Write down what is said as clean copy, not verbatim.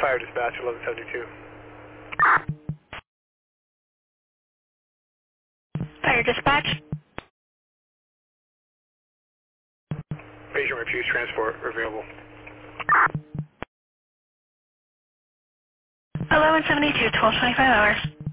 Fire dispatch 1172. Fire dispatch. Patient refused transport available. 1172, 1225 hours.